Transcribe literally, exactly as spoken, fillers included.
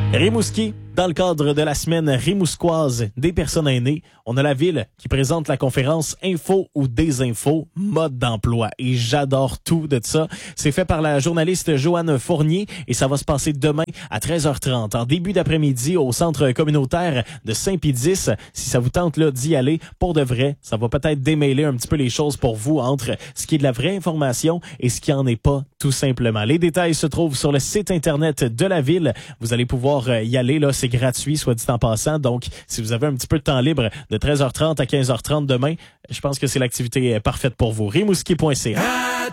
Rimouski, dans le cadre de la semaine rimousquoise des personnes aînées, on a la ville qui présente la conférence Info ou Désinfo, mode d'emploi. Et j'adore tout de ça. C'est fait par la journaliste Joanne Fournier et ça va se passer demain à treize heures trente, en début d'après-midi au centre communautaire de Saint-Pédis. Si ça vous tente là d'y aller, pour de vrai, ça va peut-être démêler un petit peu les choses pour vous entre ce qui est de la vraie information et ce qui en est pas, tout simplement. Les détails se trouvent sur le site internet de la ville. Vous allez pouvoir y aller, là, c'est gratuit, soit dit en passant. Donc, si vous avez un petit peu de temps libre de treize heures trente à quinze heures trente demain, je pense que c'est l'activité parfaite pour vous. rimouski point c a